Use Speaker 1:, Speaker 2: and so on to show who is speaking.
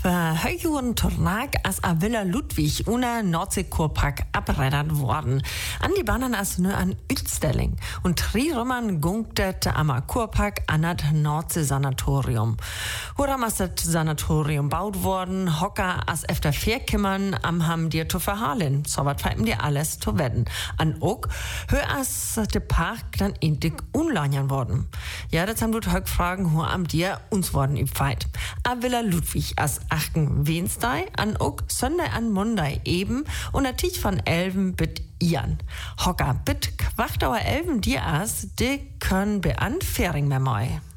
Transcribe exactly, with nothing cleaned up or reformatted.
Speaker 1: Verhöjungen Tag als a Villa Ludwig una Nordseekurpark abreddert worden. An die Bahnen als nur an Utstelling. Und drei Römern gunktet am Kurpark an das Nordsee-Sanatorium. Huram ist das Sanatorium baut worden, Hocker als efter Vierkimmern am Ham dir zu verhalen. So wat feipen dir alles zu werden. An ook hör als de Park dann indig unlagern worden. Ja, das haben wir heute fragen, wo am dir uns worden im Feit. A Villa Ludwig als achten Wednesday, an ook Sunday an Monday eben und a Tisch von Elven bit Ian. Hocker bit Quachtauer Elven dir as, de können bean Fering mehr moi.